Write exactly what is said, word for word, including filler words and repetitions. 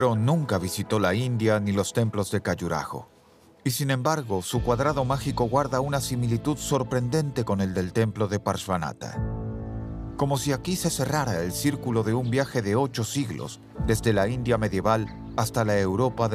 Pero nunca visitó la India ni los templos de Khajuraho. Y sin embargo, su cuadrado mágico guarda una similitud sorprendente con el del templo de Parshvanatha. Como si aquí se cerrara el círculo de un viaje de ocho siglos, desde la India medieval hasta la Europa de